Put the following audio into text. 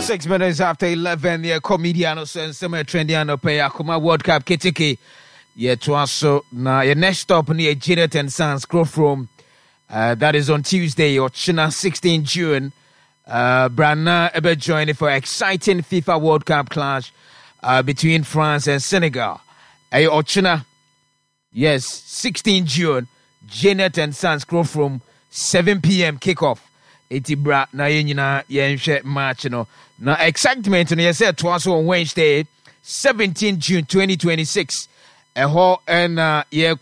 6 minutes after 11, the comedian and summer trendy and pay Akuma World Cup Kitiki. Yeah, to also now your next stop near Janet and Sons Grow from that is on Tuesday or China 16 June. Brana ever joining for exciting FIFA World Cup clash between France and Senegal. Hey, Ochina, yes, 16 June, Janet and Sons Grow from 7 p.m. kickoff. Etibra na yenyina yenhwe match no na excitement no yesa twice on Wednesday 17 June 2026 eho and